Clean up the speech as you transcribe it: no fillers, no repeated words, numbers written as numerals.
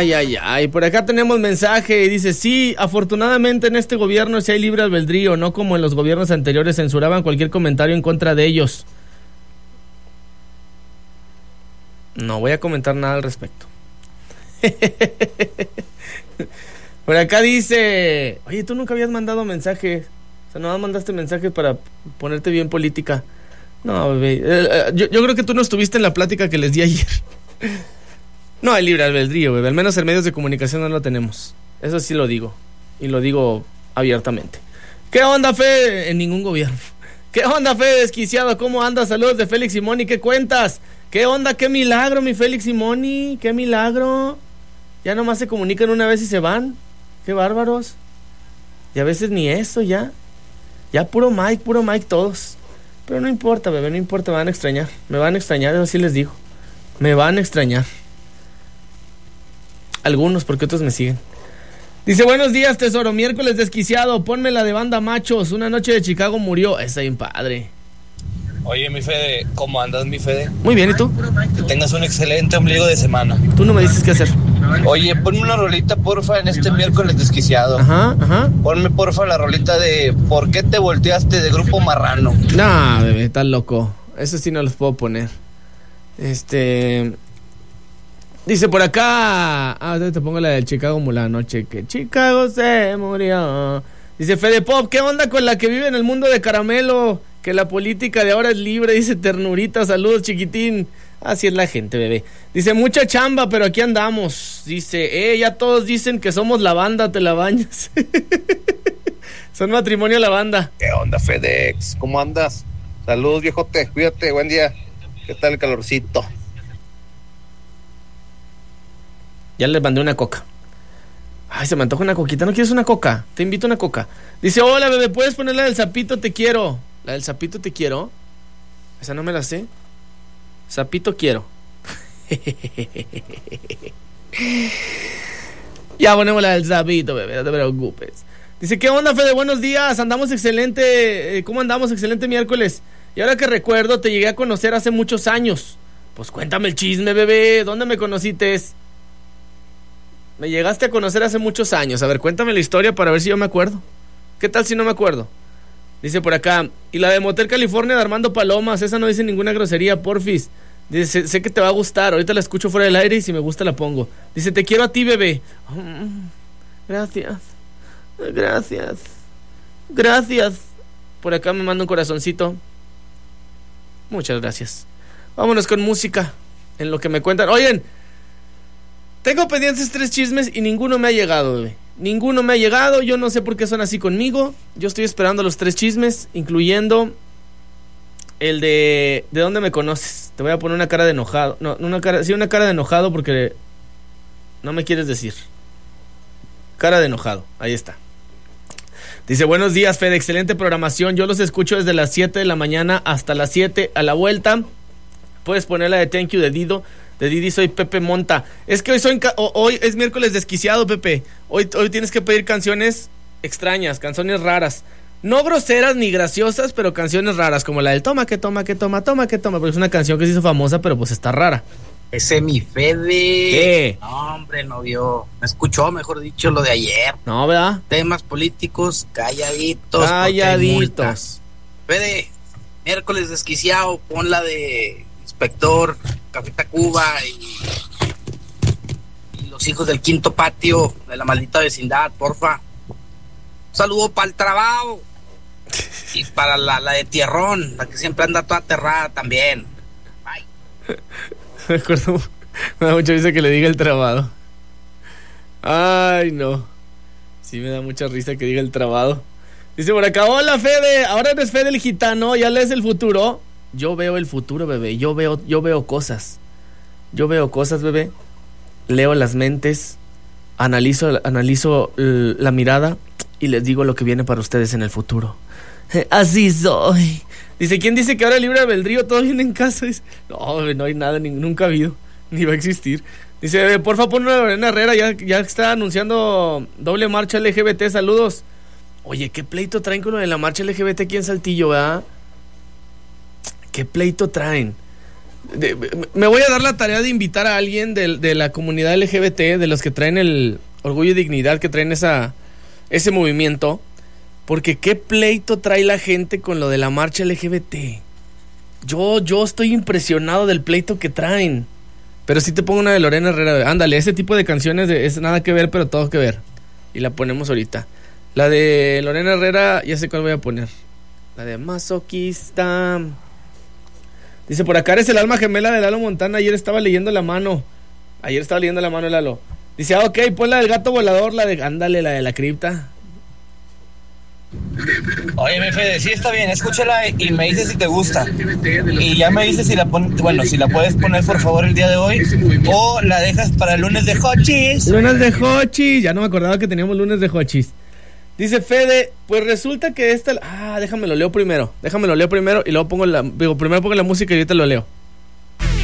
Ay, por acá tenemos mensaje, dice, sí, afortunadamente en este gobierno sí hay libre albedrío, no como en los gobiernos anteriores censuraban cualquier comentario en contra de ellos. No voy a comentar nada al respecto. Por acá dice, oye, tú nunca habías mandado mensajes, o sea, no mandaste mensajes para ponerte bien política. No, bebé, yo creo que tú no estuviste en la plática que les di ayer. No hay libre albedrío, bebé. Al menos en medios de comunicación no lo tenemos. Eso sí lo digo. Y lo digo abiertamente. ¿Qué onda, Fe? En ningún gobierno. ¿Qué onda, Fe, desquiciado? ¿Cómo andas? Saludos de Félix Simoni. ¿Qué cuentas? ¿Qué onda? ¿Qué milagro, mi Félix Simoni? ¿Qué milagro? Ya nomás se comunican una vez y se van. ¡Qué bárbaros! Y a veces ni eso, ya. Ya puro Mike todos. Pero no importa, bebé, no importa. Me van a extrañar. Me van a extrañar, eso sí les digo. Me van a extrañar. Algunos, porque otros me siguen. Dice, buenos días, tesoro, miércoles desquiciado, ponme la de Banda Machos, una noche de Chicago murió. Está bien padre. Oye, mi Fede, ¿cómo andas, mi Fede? Muy bien, ¿y tú? Que tengas un excelente ombligo de semana. Tú no me dices qué hacer. Oye, ponme una rolita, porfa, en este miércoles desquiciado. Ajá. Ponme, porfa, la rolita de ¿por qué te volteaste de Grupo Marrano? Nah, bebé, estás loco. Eso sí no los puedo poner. Dice por acá, te pongo la del Chicago murió anoche, que Chicago se murió. Dice Fede Pop, ¿qué onda con la que vive en el mundo de caramelo? Que la política de ahora es libre, dice Ternurita, saludos chiquitín. Así es la gente, bebé. Dice, mucha chamba, pero aquí andamos. Dice, ya todos dicen que somos la banda, te la bañas. Son matrimonio la banda. ¿Qué onda, FedEx? ¿Cómo andas? Saludos, viejote, cuídate, buen día. ¿Qué tal el calorcito? Ya les mandé una coca. Ay, se me antoja una coquita. ¿No quieres una coca? Te invito a una coca. Dice, hola, bebé, ¿puedes poner la del sapito te quiero? ¿La del sapito te quiero? Esa no me la sé. Sapito quiero. Ya ponemos la del sapito, bebé, no te preocupes. Dice, ¿qué onda, Fede? Buenos días, andamos excelente. ¿Cómo andamos? Excelente miércoles. Y ahora que recuerdo, te llegué a conocer hace muchos años. Pues cuéntame el chisme, bebé. ¿Dónde me conocites? Me llegaste a conocer hace muchos años. A ver, cuéntame la historia para ver si yo me acuerdo. ¿Qué tal si no me acuerdo? Dice por acá, y la de Motel California de Armando Palomas, esa no dice ninguna grosería, porfis. Dice, sé que te va a gustar, ahorita la escucho fuera del aire y si me gusta la pongo. Dice, te quiero a ti, bebé. Gracias. Por acá me manda un corazoncito. Muchas gracias. Vámonos con música, en lo que me cuentan. Oigan, tengo pendientes 3 chismes y ninguno me ha llegado, bebé. Ninguno me ha llegado, yo no sé por qué son así conmigo. Yo estoy esperando los 3 chismes, incluyendo el de dónde me conoces. Te voy a poner una cara de enojado. No, una cara de enojado porque no me quieres decir. Cara de enojado, ahí está. Dice, buenos días, Fede, excelente programación. Yo los escucho desde las 7 de la mañana hasta las 7 a la vuelta. Puedes poner la de Thank You de Dido. De Didi, soy Pepe Monta. Es que hoy es miércoles desquiciado, Pepe. Hoy tienes que pedir canciones extrañas, canciones raras. No groseras ni graciosas, pero canciones raras, como la del toma, que toma, porque es una canción que se hizo famosa, pero pues está rara. Ese mi Fede. ¿Qué? No, hombre, no vio. Me escuchó, mejor dicho, lo de ayer. No, ¿verdad? Temas políticos, calladitos. Fede, miércoles desquiciado, pon la de Inspector, Café Tacuba y los hijos del quinto patio de la maldita vecindad, porfa. Un saludo para el trabajo y para la de Tierrón, la que siempre anda toda aterrada también. Bye. Me acuerdo, me da mucha risa que le diga el trabado. Ay, no. Sí me da mucha risa que diga el trabado. Dice por acá, hola, Fede, ahora eres Fede el gitano, ¿ya lees el futuro? Yo veo el futuro, bebé. Yo veo cosas. Yo veo cosas, bebé. Leo las mentes. Analizo la mirada y les digo lo que viene para ustedes en el futuro. Así soy. Dice, ¿quién dice que ahora el libre albedrío todo viene en casa? Dice, no, bebé, no hay nada, nunca ha habido, ni va a existir. Dice, bebé, porfa, pon una Lorena Herrera, ya está anunciando doble marcha LGBT, saludos. Oye, ¿qué pleito traen con lo de la marcha LGBT aquí en Saltillo, verdad? ¿Qué pleito traen? Me voy a dar la tarea de invitar a alguien de la comunidad LGBT, de los que traen el orgullo y dignidad, que traen ese movimiento, porque qué pleito trae la gente con lo de la marcha LGBT. Yo estoy impresionado del pleito que traen. Pero sí te pongo una de Lorena Herrera. Ándale, ese tipo de canciones es nada que ver, pero todo que ver. Y la ponemos ahorita. La de Lorena Herrera, ya sé cuál voy a poner. La de Masoquista. Dice, por acá eres el alma gemela de Lalo Montana. Ayer estaba leyendo la mano Lalo. Dice, ok, pon la del gato volador, ándale, la de la cripta. Oye, mi Fede, sí está bien, escúchala y me dices si te gusta. Y ya me dices si la puedes poner por favor el día de hoy o la dejas para el lunes de Hochis. Lunes de Hochis, ya no me acordaba que teníamos lunes de Hochis. Dice Fede, pues resulta que esta... déjame lo leo primero y luego primero pongo la música y ahorita lo leo.